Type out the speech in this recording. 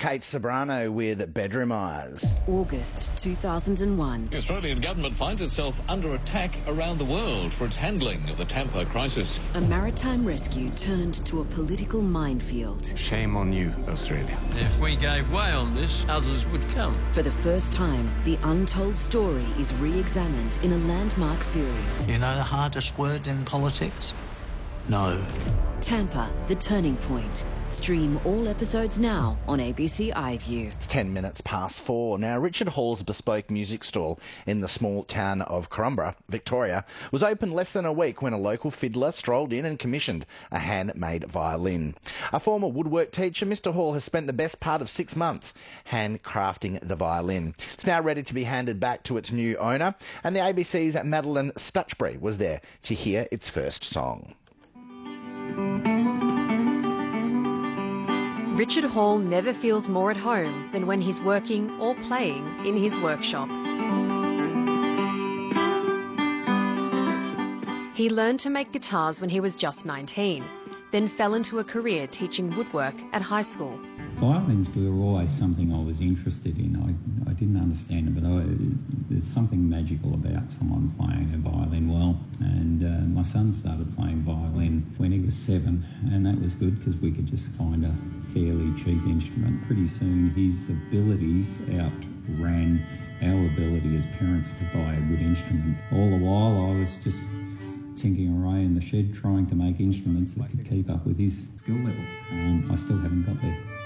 Kate Sobrano with Bedroom Eyes. August 2001. The Australian government finds itself under attack around the world for its handling of the Tampa crisis. A maritime rescue turned to a political minefield. Shame on you, Australia. If we gave way on this, others would come. For the first time, the untold story is re-examined in a landmark series. You know the hardest word in politics? No. Tampa, The Turning Point. Stream all episodes now on ABC iView. It's 10 minutes past 4. Now, Richard Hall's bespoke music stall in the small town of Corumbra, Victoria, was open less than a week when a local fiddler strolled in and commissioned a handmade violin. A former woodwork teacher, Mr. Hall has spent the best part of 6 months handcrafting the violin. It's now ready to be handed back to its new owner, and the ABC's Madeline Stutchbury was there to hear its first song. Richard Hall never feels more at home than when he's working or playing in his workshop. He learned to make guitars when he was just 19, then fell into a career teaching woodwork at high school. Violins were always something I was interested in. I didn't understand it, but there's something magical about someone playing a violin well. And my son started playing violin when he was 7, and that was good because we could just find a fairly cheap instrument. Pretty soon his abilities outran our ability as parents to buy a good instrument. All the while I was just tinking away in the shed trying to make instruments that could keep up with his skill level. I still haven't got there.